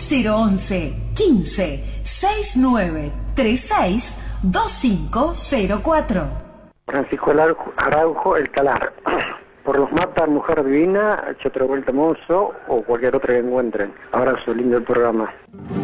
011 15 6936 2504. Francisco Araujo, El Talar. Por los mapas, Mujer Divina, Chotro Vuelta Mozo o cualquier otra que encuentren. Abrazo, lindo el programa.